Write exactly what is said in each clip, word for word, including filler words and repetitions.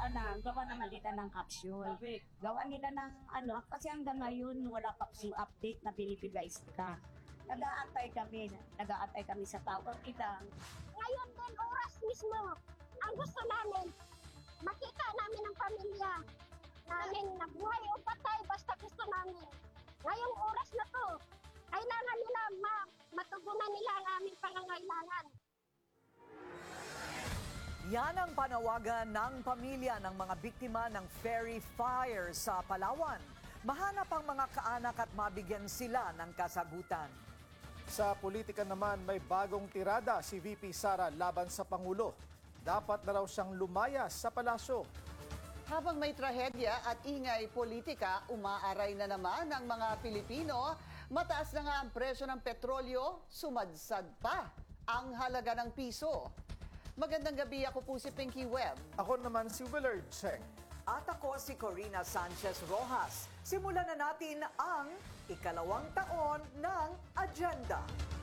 sana gawa naman nila ng capsule. Gawa nila ng ano, kasi hanggang ngayon wala pa kasing update na pinipilize ka. Nag-aantay kami, nag-aantay kami sa tower kita. Ngayon din oras mismo, ang gusto namin, makita namin ang pamilya namin na buhay o patay basta gusto namin. Ngayong oras na to, kailangan nila ma matugunan nila ang aming pangangailangan. Yan ang panawagan ng pamilya ng mga biktima ng ferry fire sa Palawan. Mahanap ang mga kaanak at mabigyan sila ng kasagutan. Sa politika naman, may bagong tirada si V P Sara laban sa Pangulo. Dapat na raw siyang lumayas sa palasyo. Habang may trahedya at ingay politika, umaaray na naman ang mga Pilipino. Mataas na nga ang presyo ng petrolyo, sumadsad pa ang halaga ng piso. Magandang gabi, ako po si Pinky Webb. Ako naman si Willard Cheng. At ako si Corina Sanchez Rojas. Simulan na natin ang ikalawang taon ng Agenda.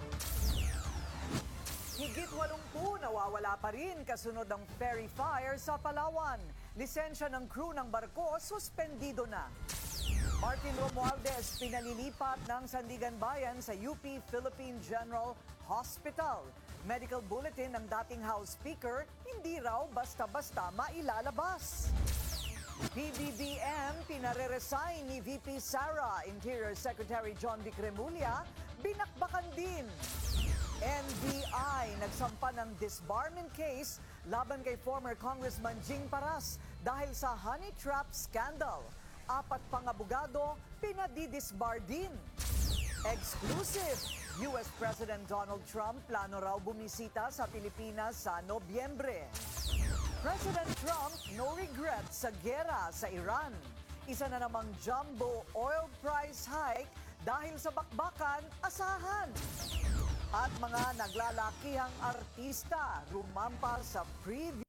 Higit walumpu nawawala pa rin kasunod ng ferry fire sa Palawan. Lisensya ng crew ng barko suspendido na. Martin Romualdez pinalilipat ng Sandigan Bayan sa U P Philippine General Hospital. Medical bulletin ng dating House Speaker, hindi raw basta-basta mailalabas. P B B M pinare-resign ni V P Sara. Interior Secretary John Vic Remulla binakbakan din. N B I nagsampa ng disbarment case laban kay former Congressman Jing Paras dahil sa honey trap scandal. Apat pang abogado pinadidisbar din. Exclusive! U S President Donald Trump plano raw bumisita sa Pilipinas sa Nobyembre. President Trump no regret sa gera sa Iran. Isa na namang jumbo oil price hike dahil sa bakbakan asahan. At mga naglalakihang artista rumampa sa preview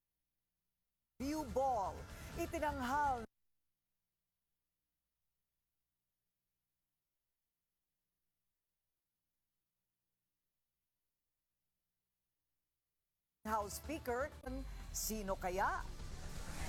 ball. Itinanghal House Speaker, sino kaya